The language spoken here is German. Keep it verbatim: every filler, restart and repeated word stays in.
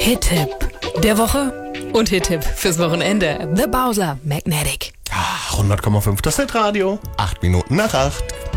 Hit-Tipp der Woche und Hit-Tipp fürs Wochenende. The Bowser Magnetic. Ah, hundert Komma fünf, das Hitradio. Acht Minuten nach acht.